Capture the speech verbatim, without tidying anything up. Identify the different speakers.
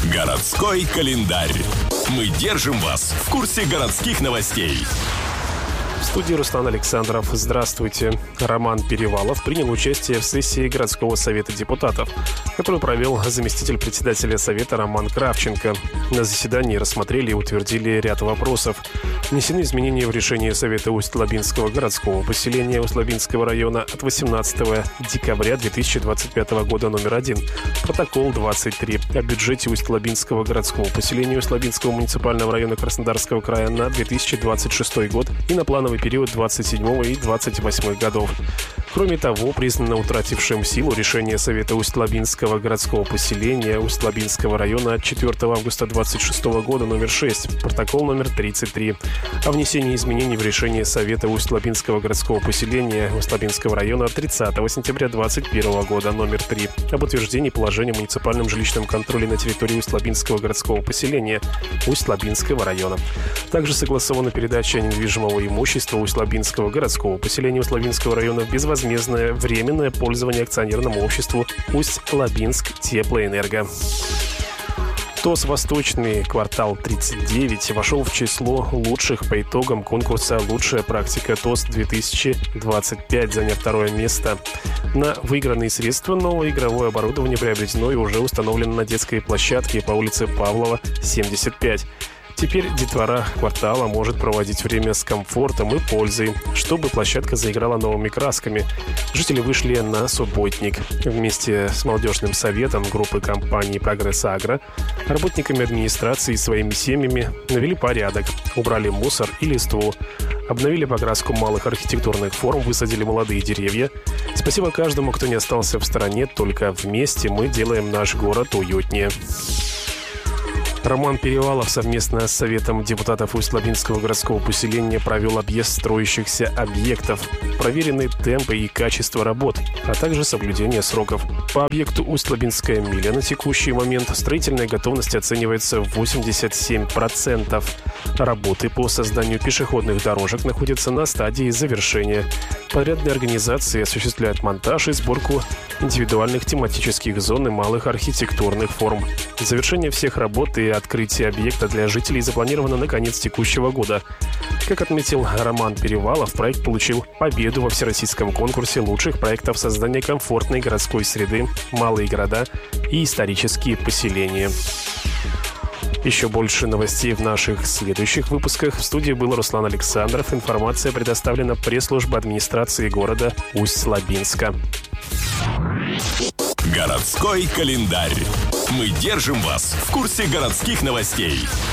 Speaker 1: Городской календарь. Мы держим вас в курсе городских новостей.
Speaker 2: В студии Руслан Александров. Здравствуйте. Роман Перевалов принял участие в сессии городского совета депутатов, которую провел заместитель председателя совета Роман Кравченко. На заседании рассмотрели и утвердили ряд вопросов. Внесены изменения в решение Совета Усть-Лабинского городского поселения Усть-Лабинского района от восемнадцатого декабря две тысячи двадцать пятого года номер один, протокол двадцать три о бюджете Усть-Лабинского городского поселения Усть-Лабинского муниципального района Краснодарского края на две тысячи двадцать шестой год и на плановый период двадцать седьмого и двадцать восьмого годов. Кроме того, признано утратившим силу решение Совета Усть-Лабинского городского поселения Усть-Лабинского района от четвёртого августа двадцать шестого года номер шесть, протокол номер тридцать три, о внесении изменений в решение Совета Усть-Лабинского городского поселения Усть-Лабинского района от тридцатого сентября двадцать первого года номер три, об утверждении положения о муниципальном жилищном контроле на территории Усть-Лабинского городского поселения Усть-Лабинского района. Также согласована передача недвижимого имущества Усть-Лабинского городского поселения Усть-Лабинского района в безвозмездное временное пользование акционерному обществу Усть-Лабинск Теплоэнерго. ТОС «Восточный квартал тридцать девять» вошел в число лучших по итогам конкурса «Лучшая практика ТОС-две тысячи двадцать пять», заняв второе место. На выигранные средства новое игровое оборудование приобретено и уже установлено на детской площадке по улице Павлова, семьдесят пять. Теперь детвора квартала может проводить время с комфортом и пользой, чтобы площадка заиграла новыми красками. Жители вышли на субботник. Вместе с молодежным советом группы компании «Прогресс Агро», работниками администрации и своими семьями навели порядок, убрали мусор и листву, обновили покраску малых архитектурных форм, высадили молодые деревья. Спасибо каждому, кто не остался в стороне, только вместе мы делаем наш город уютнее. Роман Перевалов совместно с Советом депутатов Усть-Лабинского городского поселения провел объезд строящихся объектов. Проверены темпы и качество работ, а также соблюдение сроков. По объекту Усть-Лабинская миля на текущий момент строительная готовность оценивается в восемьдесят семь процентов. Работы по созданию пешеходных дорожек находятся на стадии завершения. Подрядные организации осуществляют монтаж и сборку индивидуальных тематических зон и малых архитектурных форм. Завершение всех работ и открытие объекта для жителей запланировано на конец текущего года. Как отметил Роман Перевалов, проект получил победу во всероссийском конкурсе лучших проектов создания комфортной городской среды, малые города и исторические поселения. Еще больше новостей в наших следующих выпусках. В студии был Руслан Александров. Информация предоставлена пресс-службой администрации города Усть-Лабинска.
Speaker 1: Городской календарь. Мы держим вас в курсе городских новостей.